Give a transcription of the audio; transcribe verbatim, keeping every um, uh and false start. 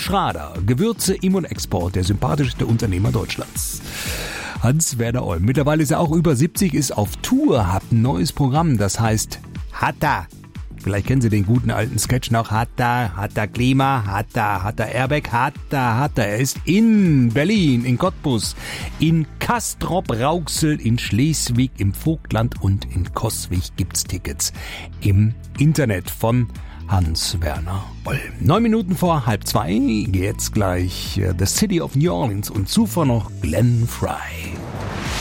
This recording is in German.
Schrader, Gewürze, Im- und Export, der sympathischste Unternehmer Deutschlands. Hans-Werner Olm. Mittlerweile ist er auch über siebzig, ist auf Tour, hat ein neues Programm, das heißt Hatta. Vielleicht kennen Sie den guten alten Sketch noch. Hatta, Hatta Klima, Hatta, Hatta Airbag, Hatta, Hatta. Er ist in Berlin, in Cottbus, in Castrop-Rauxel, in Schleswig, im Vogtland und in Coswig gibt's Tickets im Internet von Hans-Werner Olm. Neun Minuten vor halb zwei, jetzt gleich The City of New Orleans und zuvor noch Glenn Frey.